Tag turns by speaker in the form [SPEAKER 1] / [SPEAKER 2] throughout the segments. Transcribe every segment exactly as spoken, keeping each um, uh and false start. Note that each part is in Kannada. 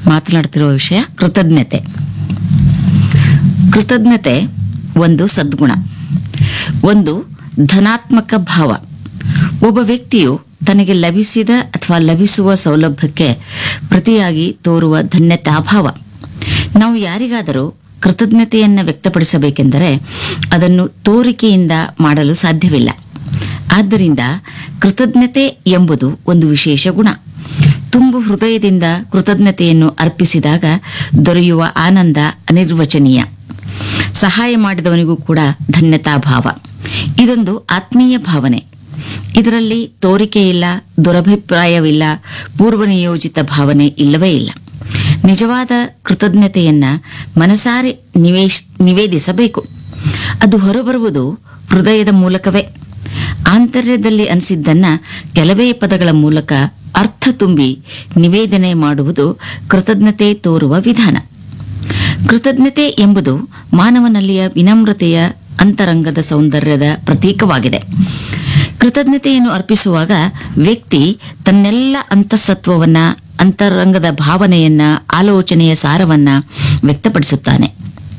[SPEAKER 1] ಮಾತನಾಡ್ತಿರುವ ವಿಷಯ ಕೃತಜ್ಞತೆ. ಕೃತಜ್ಞತೆ ಒಂದು ಸದ್ಗುಣ, ಒಂದು ಧನಾತ್ಮಕ ಭಾವ. ಒಬ್ಬ ವ್ಯಕ್ತಿಯು ತನಗೆ ಲಭಿಸಿದ ಅಥವಾ ಲಭಿಸುವ ಸೌಲಭ್ಯಕ್ಕೆ ಪ್ರತಿಯಾಗಿ ತೋರುವ ಧನ್ಯತಾಭಾವ. ನಾವು ಯಾರಿಗಾದರೂ ಕೃತಜ್ಞತೆಯನ್ನು ವ್ಯಕ್ತಪಡಿಸಬೇಕೆಂದರೆ ಅದನ್ನು ತೋರಿಕೆಯಿಂದ ಮಾಡಲು ಸಾಧ್ಯವಿಲ್ಲ. ಆದ್ದರಿಂದ ಕೃತಜ್ಞತೆ ಎಂಬುದು ಒಂದು ವಿಶೇಷ ಗುಣ. ತುಂಬು ಹೃದಯದಿಂದ ಕೃತಜ್ಞತೆಯನ್ನು ಅರ್ಪಿಸಿದಾಗ ದೊರೆಯುವ ಆನಂದ ಅನಿರ್ವಚನೀಯ. ಸಹಾಯ ಮಾಡಿದವನಿಗೂ ಕೂಡ ಧನ್ಯತಾಭಾವ. ಇದೊಂದು ಆತ್ಮೀಯ ಭಾವನೆ. ಇದರಲ್ಲಿ ತೋರಿಕೆ ಇಲ್ಲ, ದುರಭಿಪ್ರಾಯವಿಲ್ಲ, ಪೂರ್ವನಿಯೋಜಿತ ಭಾವನೆ ಇಲ್ಲವೇ ಇಲ್ಲ. ನಿಜವಾದ ಕೃತಜ್ಞತೆಯನ್ನ ಮನಸಾರೆ ನಿವೇಶ್ ನಿವೇದಿಸಬೇಕು. ಅದು ಹೊರಬರುವುದು ಹೃದಯದ ಮೂಲಕವೇ. ಆಂತರ್ಯದಲ್ಲಿ ಅನಿಸಿದ್ದನ್ನ ಕೆಲವೇ ಪದಗಳ ಮೂಲಕ ಅರ್ಥ ತುಂಬಿ ನಿವೇದನೆ ಮಾಡುವುದು ಕೃತಜ್ಞತೆ ತೋರುವ ವಿಧಾನ. ಕೃತಜ್ಞತೆ ಎಂಬುದು ಮಾನವನಲ್ಲಿಯ ವಿನಮ್ರತೆಯ ಅಂತರಂಗದ ಸೌಂದರ್ಯದ ಪ್ರತೀಕವಾಗಿದೆ. ಕೃತಜ್ಞತೆಯನ್ನು ಅರ್ಪಿಸುವಾಗ ವ್ಯಕ್ತಿ ತನ್ನೆಲ್ಲ ಅಂತಸತ್ವವನ್ನ, ಅಂತರಂಗದ ಭಾವನೆಯನ್ನ, ಆಲೋಚನೆಯ ಸಾರವನ್ನ ವ್ಯಕ್ತಪಡಿಸುತ್ತಾನೆ.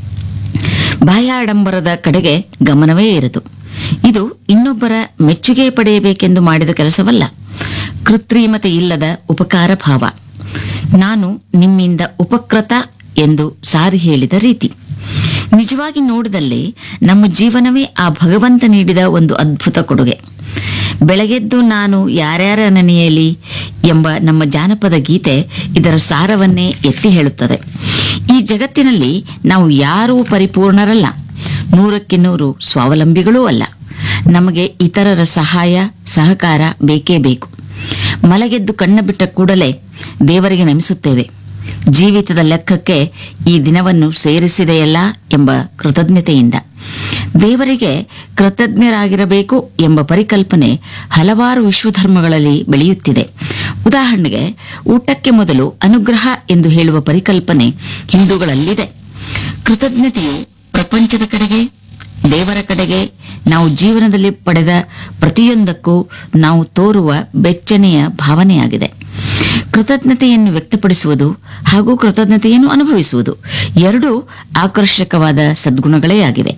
[SPEAKER 1] ಬಾಹ್ಯಾಡಂಬರದ ಕಡೆಗೆ ಗಮನವೇ ಇರದು. ಇದು ಇನ್ನೊಬ್ಬರ ಮೆಚ್ಚುಗೆ ಪಡೆಯಬೇಕೆಂದು ಮಾಡಿದ ಕೆಲಸವಲ್ಲ. ಕೃತ್ರಿಮತೆ ಇಲ್ಲದ ಉಪಕಾರ ಭಾವ. ನಾನು ನಿಮ್ಮಿಂದ ಉಪಕೃತ ಎಂದು ಸಾರಿ ಹೇಳಿದ ರೀತಿ. ನಿಜವಾಗಿ ನೋಡಿದಲ್ಲಿ ನಮ್ಮ ಜೀವನವೇ ಆ ಭಗವಂತ ನೀಡಿದ ಒಂದು ಅದ್ಭುತ ಕೊಡುಗೆ. ಬೆಳಗೆದ್ದು ನಾನು ಯಾರ್ಯಾರ ನೆನೆಯಲಿ ಎಂಬ ನಮ್ಮ ಜಾನಪದ ಗೀತೆ ಇದರ ಸಾರವನ್ನೇ ಎತ್ತಿ ಹೇಳುತ್ತದೆ. ಈ ಜಗತ್ತಿನಲ್ಲಿ ನಾವು ಯಾರೂ ಪರಿಪೂರ್ಣರಲ್ಲ, ನೂರಕ್ಕೆ ನೂರು ಸ್ವಾವಲಂಬಿಗಳೂ ಅಲ್ಲ. ನಮಗೆ ಇತರರ ಸಹಾಯ ಸಹಕಾರ ಬೇಕೇ ಬೇಕು. ಮಲಗೆದ್ದು ಕಣ್ಣ ಬಿಟ್ಟ ಕೂಡಲೇ ದೇವರಿಗೆ ನಮಿಸುತ್ತೇವೆ. ಜೀವಿತದ ಲೆಕ್ಕಕ್ಕೆ ಈ ದಿನವನ್ನು ಸೇರಿಸಿದೆಯಲ್ಲ ಎಂಬ ಕೃತಜ್ಞತೆಯಿಂದ. ದೇವರಿಗೆ ಕೃತಜ್ಞರಾಗಿರಬೇಕು ಎಂಬ ಪರಿಕಲ್ಪನೆ ಹಲವಾರು ವಿಶ್ವಧರ್ಮಗಳಲ್ಲಿ ಬೆಳೆಯುತ್ತಿದೆ. ಉದಾಹರಣೆಗೆ, ಊಟಕ್ಕೆ ಮೊದಲು ಅನುಗ್ರಹ ಎಂದು ಹೇಳುವ ಪರಿಕಲ್ಪನೆ ಹಿಂದೂಗಳಲ್ಲಿದೆ. ಕೃತಜ್ಞತೆಯು ಪ್ರಪಂಚದ ಕಡೆಗೆ, ದೇವರ ಕಡೆಗೆ, ನಾವು ಜೀವನದಲ್ಲಿ ಪಡೆದ ಪ್ರತಿಯೊಂದಕ್ಕೂ ನಾವು ತೋರುವ ಬೆಚ್ಚನೆಯ ಭಾವನೆಯಾಗಿದೆ. ಕೃತಜ್ಞತೆಯನ್ನು ವ್ಯಕ್ತಪಡಿಸುವುದು ಹಾಗೂ ಕೃತಜ್ಞತೆಯನ್ನು ಅನುಭವಿಸುವುದು ಎರಡೂ ಆಕರ್ಷಕವಾದ ಸದ್ಗುಣಗಳೇ ಆಗಿವೆ.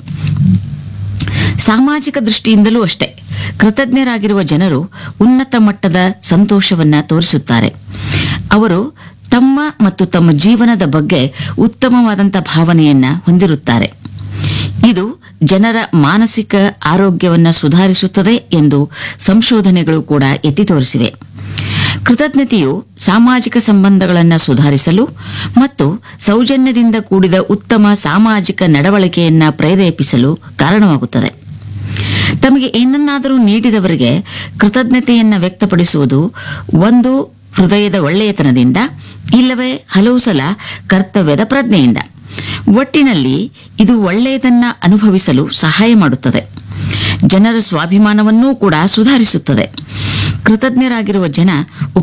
[SPEAKER 1] ಸಾಮಾಜಿಕ ದೃಷ್ಟಿಯಿಂದಲೂ ಅಷ್ಟೇ. ಕೃತಜ್ಞರಾಗಿರುವ ಜನರು ಉನ್ನತ ಮಟ್ಟದ ಸಂತೋಷವನ್ನ ತೋರಿಸುತ್ತಾರೆ. ಅವರು ತಮ್ಮ ಮತ್ತು ತಮ್ಮ ಜೀವನದ ಬಗ್ಗೆ ಉತ್ತಮವಾದಂಥ ಭಾವನೆಯನ್ನ ಹೊಂದಿರುತ್ತಾರೆ. ಇದು ಜನರ ಮಾನಸಿಕ ಆರೋಗ್ಯವನ್ನು ಸುಧಾರಿಸುತ್ತದೆ ಎಂದು ಸಂಶೋಧನೆಗಳು ಕೂಡ ಎತ್ತಿ ತೋರಿಸಿವೆ. ಕೃತಜ್ಞತೆಯು ಸಾಮಾಜಿಕ ಸಂಬಂಧಗಳನ್ನು ಸುಧಾರಿಸಲು ಮತ್ತು ಸೌಜನ್ಯದಿಂದ ಕೂಡಿದ ಉತ್ತಮ ಸಾಮಾಜಿಕ ನಡವಳಿಕೆಯನ್ನ ಪ್ರೇರೇಪಿಸಲು ಕಾರಣವಾಗುತ್ತದೆ. ತಮಗೆ ಏನನ್ನಾದರೂ ನೀಡಿದವರಿಗೆ ಕೃತಜ್ಞತೆಯನ್ನ ವ್ಯಕ್ತಪಡಿಸುವುದು ಒಂದು ಹೃದಯದ ಒಳ್ಳೆಯತನದಿಂದ, ಇಲ್ಲವೇ ಹಲವು ಸಲ ಕರ್ತವ್ಯದ ಪ್ರಜ್ಞೆಯಿಂದ. ಒಟ್ಟಿನಲ್ಲಿ ಇದು ಒಳ್ಳೆಯದನ್ನ ಅನುಭವಿಸಲು ಸಹಾಯ ಮಾಡುತ್ತದೆ. ಜನರ ಸ್ವಾಭಿಮಾನವನ್ನೂ ಕೂಡ ಸುಧಾರಿಸುತ್ತದೆ. ಕೃತಜ್ಞರಾಗಿರುವ ಜನ